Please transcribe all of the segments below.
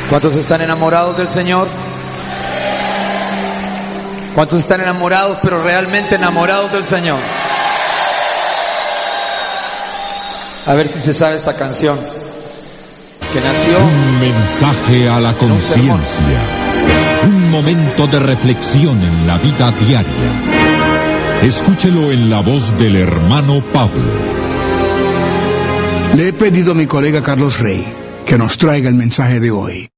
¿Cuántos están enamorados del Señor? ¿Cuántos están enamorados, pero realmente enamorados del Señor? A ver si se sabe esta canción, que nació... Un mensaje a la conciencia, un momento de reflexión en la vida diaria. Escúchelo en la voz del hermano Pablo. Le he pedido a mi colega Carlos Rey que nos traiga el mensaje de hoy.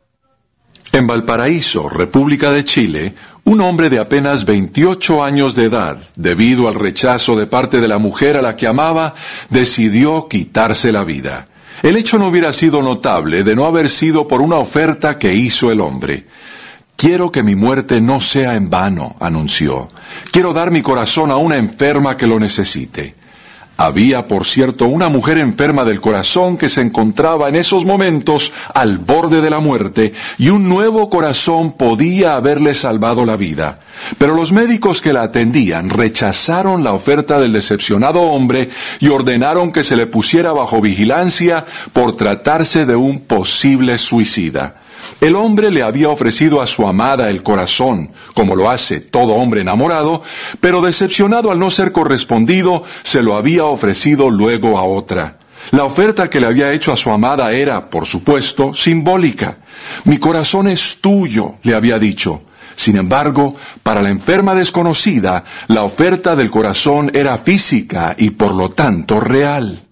En Valparaíso, República de Chile, un hombre de apenas 28 años de edad, debido al rechazo de parte de la mujer a la que amaba, decidió quitarse la vida. El hecho no hubiera sido notable de no haber sido por una oferta que hizo el hombre. «Quiero que mi muerte no sea en vano», anunció. «Quiero dar mi corazón a una enferma que lo necesite». Había, por cierto, una mujer enferma del corazón que se encontraba en esos momentos al borde de la muerte, y un nuevo corazón podía haberle salvado la vida. Pero los médicos que la atendían rechazaron la oferta del decepcionado hombre y ordenaron que se le pusiera bajo vigilancia por tratarse de un posible suicida. El hombre le había ofrecido a su amada el corazón, como lo hace todo hombre enamorado, pero decepcionado al no ser correspondido, se lo había ofrecido luego a otra. La oferta que le había hecho a su amada era, por supuesto, simbólica. «Mi corazón es tuyo», le había dicho. Sin embargo, para la enferma desconocida, la oferta del corazón era física y por lo tanto real.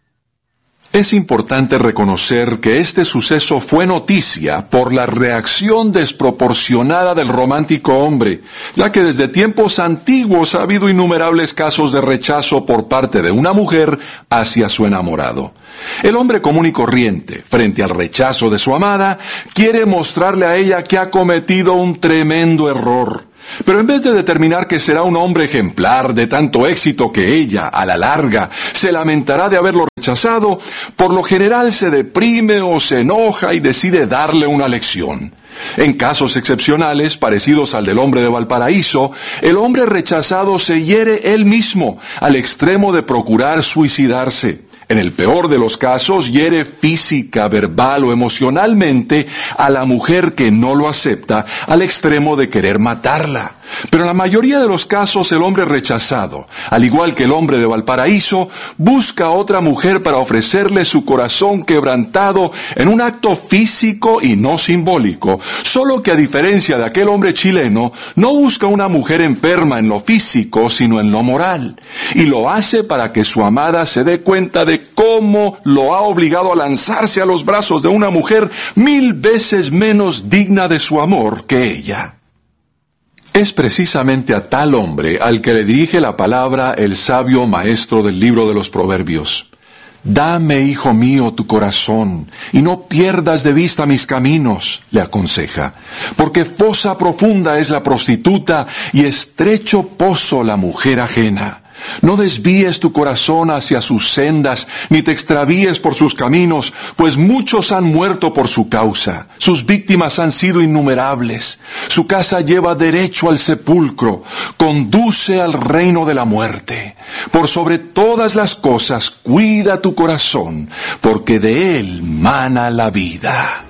Es importante reconocer que este suceso fue noticia por la reacción desproporcionada del romántico hombre, ya que desde tiempos antiguos ha habido innumerables casos de rechazo por parte de una mujer hacia su enamorado. El hombre común y corriente, frente al rechazo de su amada, quiere mostrarle a ella que ha cometido un tremendo error. Pero en vez de determinar que será un hombre ejemplar de tanto éxito que ella, a la larga, se lamentará de haberlo rechazado, por lo general se deprime o se enoja y decide darle una lección. En casos excepcionales, parecidos al del hombre de Valparaíso, el hombre rechazado se hiere él mismo, al extremo de procurar suicidarse. En el peor de los casos, hiere física, verbal o emocionalmente a la mujer que no lo acepta, al extremo de querer matarla. Pero en la mayoría de los casos, el hombre rechazado, al igual que el hombre de Valparaíso, busca a otra mujer para ofrecerle su corazón quebrantado en un acto físico y no simbólico. Solo que a diferencia de aquel hombre chileno, no busca una mujer enferma en lo físico, sino en lo moral. Y lo hace para que su amada se dé cuenta de cómo lo ha obligado a lanzarse a los brazos de una mujer 1000 veces menos digna de su amor que ella. Es precisamente a tal hombre al que le dirige la palabra el sabio maestro del libro de los Proverbios. «Dame, hijo mío, tu corazón, y no pierdas de vista mis caminos», le aconseja, «porque fosa profunda es la prostituta y estrecho pozo la mujer ajena. No desvíes tu corazón hacia sus sendas, ni te extravíes por sus caminos, pues muchos han muerto por su causa. Sus víctimas han sido innumerables. Su casa lleva derecho al sepulcro, conduce al reino de la muerte. Por sobre todas las cosas, cuida tu corazón, porque de él mana la vida».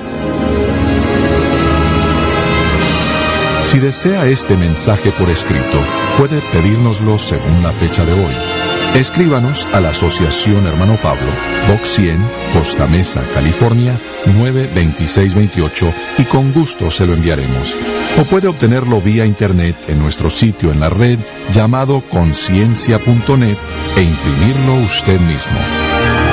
Si desea este mensaje por escrito, puede pedírnoslo según la fecha de hoy. Escríbanos a la Asociación Hermano Pablo, Box 100, Costa Mesa, California, 92628, y con gusto se lo enviaremos. O puede obtenerlo vía internet en nuestro sitio en la red llamado conciencia.net e imprimirlo usted mismo.